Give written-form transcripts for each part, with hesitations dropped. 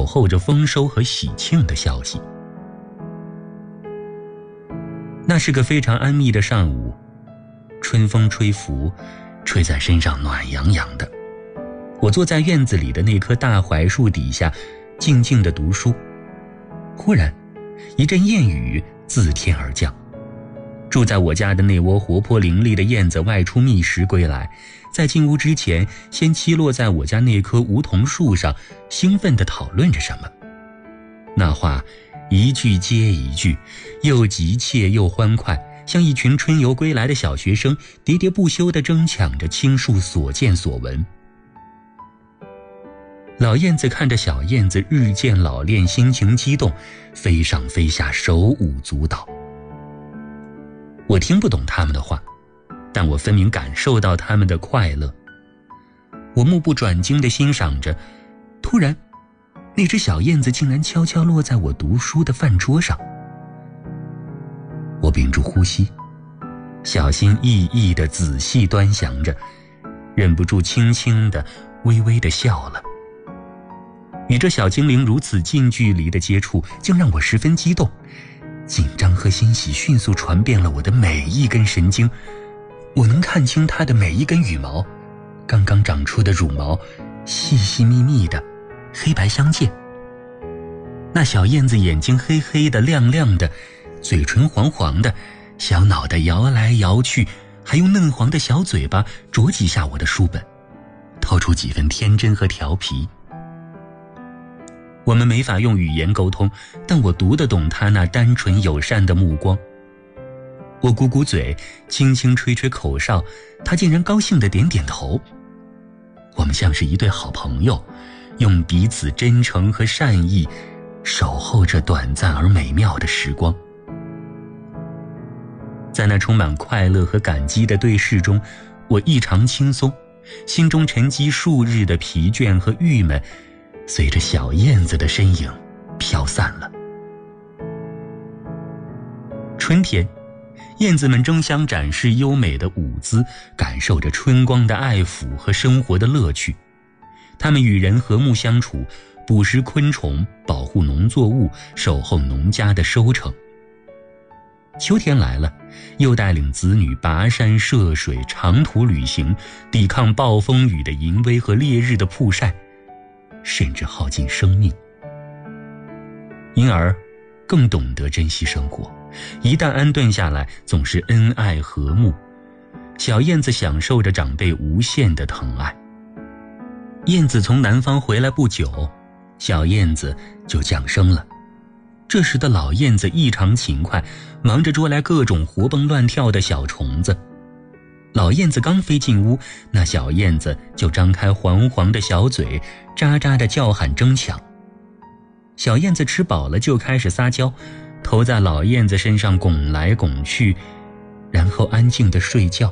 候着丰收和喜庆的消息。那是个非常安谧的上午，春风吹拂，吹在身上暖洋洋的。我坐在院子里的那棵大槐树底下，静静地读书。忽然，一阵燕语自天而降。住在我家的那窝活泼伶俐的燕子外出觅食归来，在进屋之前，先栖落在我家那棵梧桐树上，兴奋地讨论着什么。那话一句接一句，又急切又欢快，像一群春游归来的小学生，喋喋不休地争抢着倾诉所见所闻。老燕子看着小燕子日渐老练，心情激动，飞上飞下，手舞足蹈。我听不懂他们的话，但我分明感受到他们的快乐。我目不转睛地欣赏着，突然，那只小燕子竟然悄悄落在我读书的饭桌上。我屏住呼吸，小心翼翼地仔细端详着，忍不住轻轻地微微地笑了。与这小精灵如此近距离的接触，竟让我十分激动，紧张和欣喜迅速传遍了我的每一根神经。我能看清它的每一根羽毛，刚刚长出的乳毛，细细密密的，黑白相间。那小燕子眼睛黑黑的亮亮的，嘴唇黄黄的，小脑袋摇来摇去，还用嫩黄的小嘴巴啄几下我的书本，透出几分天真和调皮。我们没法用语言沟通，但我读得懂他那单纯友善的目光。我鼓鼓嘴，轻轻吹吹口哨，他竟然高兴地点点头。我们像是一对好朋友，用彼此真诚和善意守候着短暂而美妙的时光。在那充满快乐和感激的对视中，我异常轻松，心中沉积数日的疲倦和郁闷随着小燕子的身影飘散了。春天，燕子们争相展示优美的舞姿，感受着春光的爱抚和生活的乐趣。它们与人和睦相处，捕食昆虫，保护农作物，守候农家的收成。秋天来了，又带领子女跋山涉水，长途旅行，抵抗暴风雨的淫威和烈日的曝晒，甚至耗尽生命。因而更懂得珍惜生活，一旦安顿下来，总是恩爱和睦。小燕子享受着长辈无限的疼爱。燕子从南方回来不久，小燕子就降生了。这时的老燕子异常勤快，忙着捉来各种活蹦乱跳的小虫子。老燕子刚飞进屋，那小燕子就张开黄黄的小嘴，喳喳地叫喊争抢。小燕子吃饱了就开始撒娇，头在老燕子身上拱来拱去，然后安静地睡觉。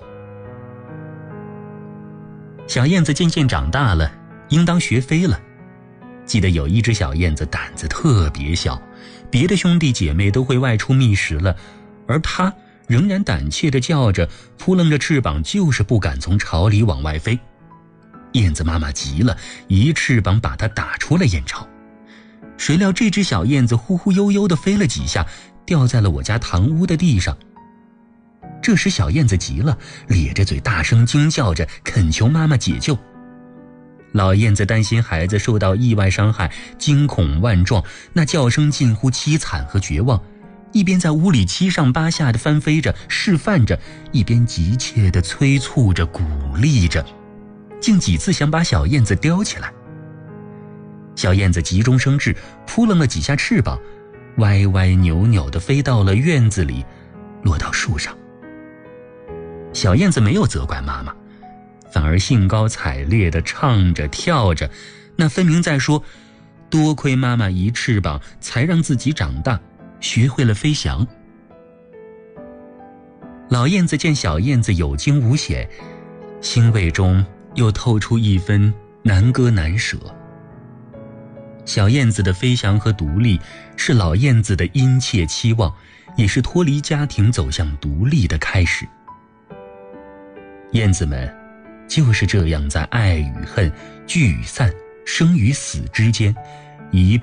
小燕子渐渐长大了，应当学飞了。记得有一只小燕子胆子特别小，别的兄弟姐妹都会外出觅食了，而它仍然胆怯地叫着，扑棱着翅膀，就是不敢从巢里往外飞。燕子妈妈急了，一翅膀把它打出了燕巢。谁料这只小燕子忽忽悠悠地飞了几下，掉在了我家堂屋的地上。这时小燕子急了，咧着嘴大声惊叫着，恳求妈妈解救。老燕子担心孩子受到意外伤害，惊恐万状，那叫声近乎凄惨和绝望，一边在屋里七上八下地翻飞着示范着，一边急切地催促着鼓励着，竟几次想把小燕子叼起来。小燕子急中生智，扑棱了几下翅膀，歪歪扭扭地飞到了院子里，落到树上。小燕子没有责怪妈妈，反而兴高采烈地唱着跳着，那分明在说，多亏妈妈一翅膀，才让自己长大，学会了飞翔。老燕子见小燕子有惊无险，欣慰中又透出一分难割难舍。小燕子的飞翔和独立，是老燕子的殷切期望，也是脱离家庭走向独立的开始。燕子们就是这样在爱与恨、聚与散、生与死之间，一